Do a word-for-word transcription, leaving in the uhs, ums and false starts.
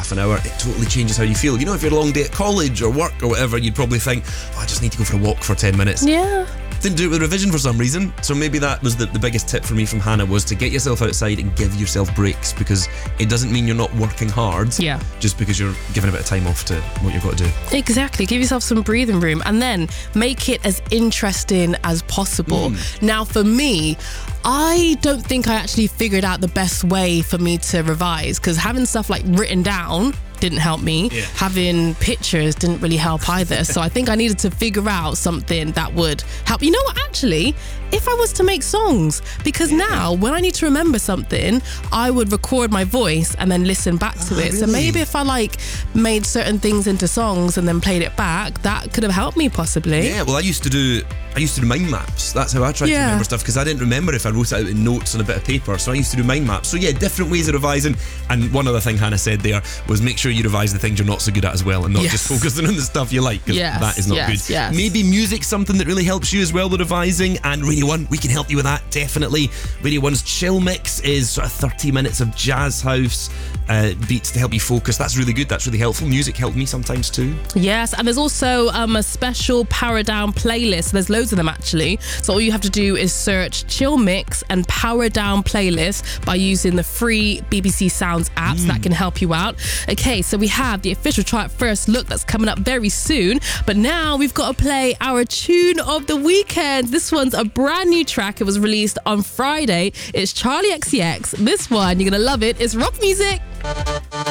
half an hour, it totally changes how you feel. You know, if you're a long day at college or work or whatever, you'd probably think, oh, I just need to go for a walk for ten minutes. Yeah. Didn't do it with revision for some reason. So maybe that was the, the biggest tip for me from Hannah, was to get yourself outside and give yourself breaks, because it doesn't mean you're not working hard. Yeah. Just because you're giving a bit of time off to what you've got to do. Exactly. Give yourself some breathing room and then make it as interesting as possible. Mm. Now, for me, I don't think I actually figured out the best way for me to revise, because having stuff like written down didn't help me. Yeah. Having pictures didn't really help either. So I think I needed to figure out something that would help. You know what, actually, if I was to make songs, because yeah. now when I need to remember something, I would record my voice and then listen back to oh, it. Really? So maybe if I like made certain things into songs and then played it back, that could have helped me possibly. Yeah, well, I used to do I used to do mind maps. That's how I tried yeah. to remember stuff, because I didn't remember if I wrote it out in notes on a bit of paper. So I used to do mind maps. So yeah, different ways of revising. And one other thing Hannah said there was, make sure you revise the things you're not so good at as well, and not yes. just focusing on the stuff you like, because yes. that is not yes. good. Yes. Maybe music's something that really helps you as well with revising, and Radio one, we can help you with that, definitely. Radio one's Chill Mix is sort of thirty minutes of jazz house uh, beats to help you focus. That's really good. That's really helpful. Music helped me sometimes too. Yes, and there's also um, a special Power Down playlist. There's loads of them actually. So all you have to do is search Chill Mix and Power Down playlist by using the free B B C Sounds app. Mm. So that can help you out. Okay, so we have the official Try It First look that's coming up very soon. But now we've got to play our tune of the weekend. This one's a brand new track. It was released on Friday. It's Charlie X C X. This one, you're going to love it. It's rock music.